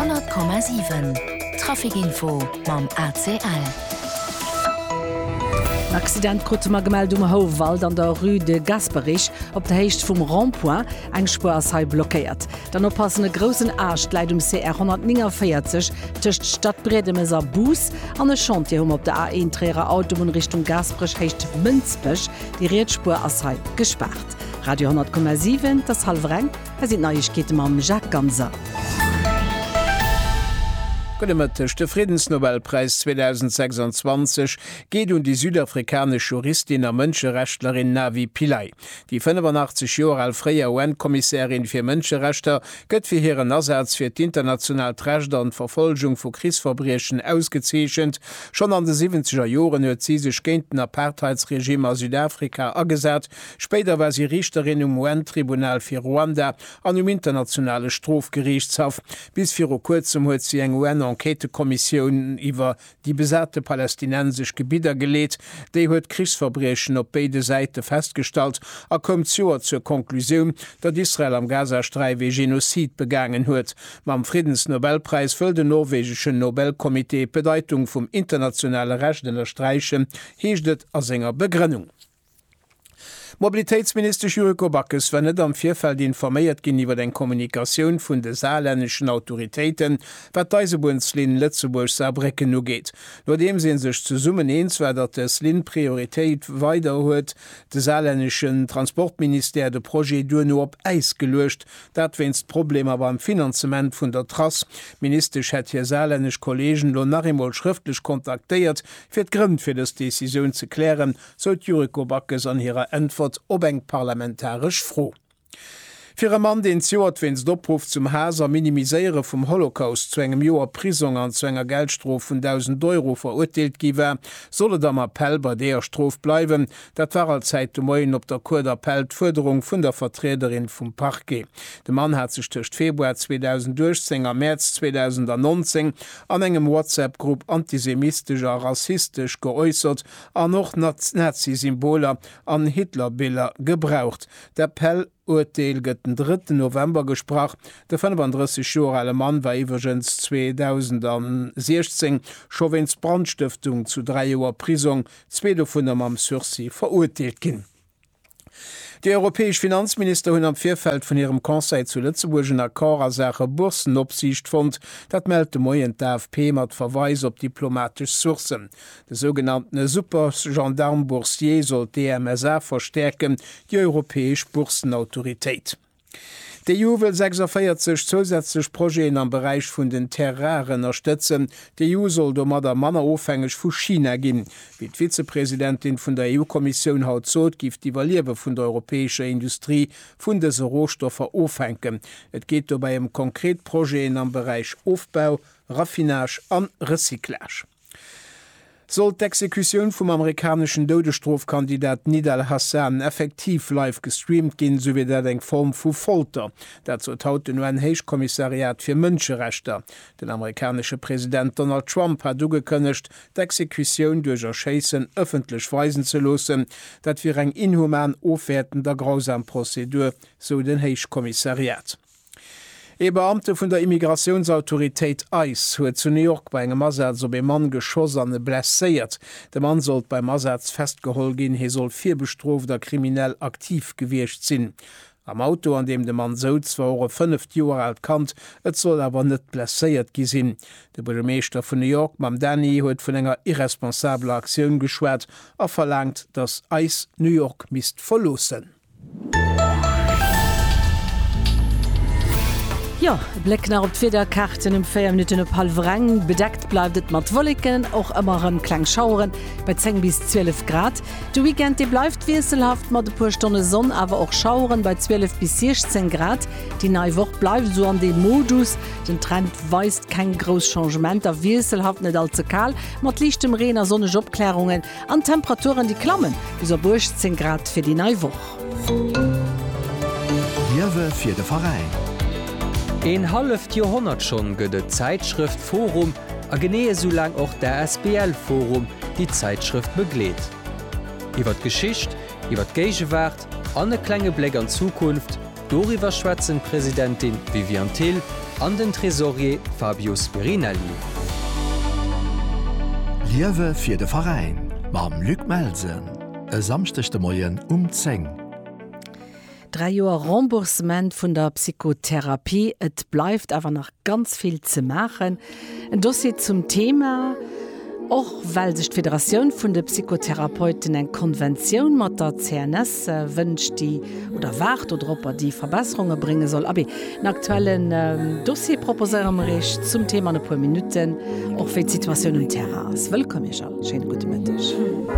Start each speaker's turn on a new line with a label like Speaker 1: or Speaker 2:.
Speaker 1: 100,7 Trafikinfo mam ACL.
Speaker 2: Accident kurzmer gemeld Howald an der Rue de Gasperich op der Hecht vum Rondpoint eng Spur as halb blockéiert. Dann oppassen großen Arsch leit CR 149 tcht Stadtbredemeser Bus an e Chantier op der A1 Träger Auto in Richtung Gasperich hecht Münzpech, die Reetspur as halb gesperrt. Radio 10,7 das Halvreng, sind Neuigkeiten am Jacques Ganser.
Speaker 3: Der Friedensnobelpreis 2026 geht die südafrikanische Juristin und Menschenrechtlerin Navi Pillay. Die 85 Jahre alte freie UN-Kommissarin für Menschenrechte gött für ihren Einsatz für die internationale Rechte und Verfolgung von Kriegsverbrechen ausgezeichnet. Schon an den 70er Jahren hat sie sich gegen das Apartheidsregime aus Südafrika angesagt. Später war sie Richterin im UN-Tribunal für Ruanda und im internationalen Strafgerichtshof. Bis vor kurzem hat sie ein UN-Enquetekommission über die besatte palästinensische Gebieter gelegt, die hat Kriegsverbrechen auf beide Seiten festgestellt, kommt zur Konklusion, dass Israel am Gazastreifen Genozid begangen hat. Beim Friedensnobelpreis für den norwegischen Nobelkomitee Bedeutung vom internationalen Recht unterstreichen, hieß es als enger Begründung. Mobilitätsminister Juriko Backes war net am Vierfeld informéiert gin iwwer den Kommunikation vun de saarländischen Autoritäten, wat d'Eisenbahnslin Lützeburg Saarbrücken no geht. Nodem sinn sech zu summen eenswer, dat es Lin Priorität weiter huet, de saarländischen Transportminister de Projedur no op Eis gelöscht, dat wenns Probleme beim Finanzement vun der Trass. Ministerisch het hier saarländisch Kollegen lo nachimol schriftlich kontaktiert, fir d'Grund fir des Decision zu klären, so Juriko Backes an ihrer Antwort ob eng parlamentarisch froh. Für einen Mann, den Joadwins Dopruf zum Haser Minimiseiere vom Holocaust zu engem Joer Prisung an zu enger Geldstrof von 1.000 € verurteilt giwer, solle am Appell bei der Strof bleiben. Dat war als Zeit Moin op der Cour d'Appell Forderung vun der Vertreterin vom Parquet. Der Mann hat sich durch Februar 2010 am März 2019 an engem WhatsApp-Gruppe antisemitischer, rassistisch geäußert, an noch Nazi-Symbole an Hitlerbilder gebraucht. Der Appell Urteil gëtt den 3. November gesprach. Der 35 Jahre alte Mann war iwwergens 2016 schon wenn's Brandstiftung zu 3 Jahren Prisung, 2 davon am Sursis verurteilt gin. Die europäische Finanzminister hun am Vierfeld von ihrem Conseil zu Lützeburg in Akkord-Sache Bursenopsicht fand, dat meldete moyen d'AFP mat Verweis op diplomatische Sourcen. Der sogenannte Supergendarme Boursier soll DMSA verstärken, die europäische Bursenautorität. Die EU will 46 zusätzlich Projekte am Bereich von den Terraren unterstützen. Die EU soll damit der Mann aufhängig von China gehen. Wie die Vizepräsidentin von der EU-Kommission haut so, gibt die Valierbe von der europäischen Industrie von diesen Rohstoffen aufhängen. Es geht dabei um konkrete Projekte am Bereich Aufbau, Raffinage und Recyclage. Soll d'Exekution vom amerikanischen Todesstrafkandidat Nidal Hassan effektiv live gestreamt gehen, so wie dat eng Form vu Folter. Dazu haut den UN-Heichkommissariat für Menschenrechte. Den amerikanische Präsident Donald Trump hat angekündigt, d'Exekution durch Erschießen öffentlich weisen zu lassen, dat wir eng inhuman aufwertender grausam Prozedur, so den Heichkommissariat. E Beamte vun der Immigrationsautorität ICE huet zu New York bei engem Einsatz op e Mann geschossene blesséiert. De Mann sollt beim Einsatz festgeholt gin, he soll 4 bestrofter kriminell aktiv gewircht sinn. Am Auto, an dem de Mann sitzt, war 5 Jahre alt kannt, et soll aber net blesséiert gesinn. Der Bürgermeister von New York, Mam Danny, huet vun enger irresponsabler Aktion geschwert, a verlangt, dass ICE New York misst verlosen.
Speaker 2: Ja, Blick nach op Federkarten im 4 Minuten op Halvreng, bedeckt bleibt mat Wolken, auch immer im Klangschauren bei 10 bis 12 Grad. Der Weekend die bleibt wechselhaft mat de paar Stunden Sonne, aber auch Schauren bei 12 bis 16 Grad. Die neue Woche bleibt so an dem Modus. Den Trend weist kein großes Changement, der wechselhaft nicht allzu kalt, mat lichtem Regen, sonnige Abklärungen an Temperaturen die klammen, bis auf 10 Grad für die neue Woche.
Speaker 4: Jewe für den Verein.
Speaker 5: Ein halbes Jahrhundert schon gëtt de Zeitschrift Forum a genee so lang auch der SBL Forum die Zeitschrift begleet. Iwer Geschicht, iwwer Gegenwart, an e klenge Blick an Zukunft, doriwer schwätzen Präsidentin Vivian Thiel, an den Tresorier Fabio Spirinelli.
Speaker 4: Liewe fir de Verein, mam Lück Melsen, e samstechte Moien 10.
Speaker 2: 3 Joer Remboursement vun der Psychotherapie, et bleibt awer noch ganz viel ze machen. Ein Dossier zum Thema, och weil sich d'Föderation vun de Psychotherapeuten eng Konvention mat der CNS wünscht die oder wart oder op er die Verbesserungen bringen soll. Aber en aktuellen Dossier proposem Recht zum Thema an e paar Minuten och fir d Situation im Terras. Willkommen, Michel. Schönen guten Mittag.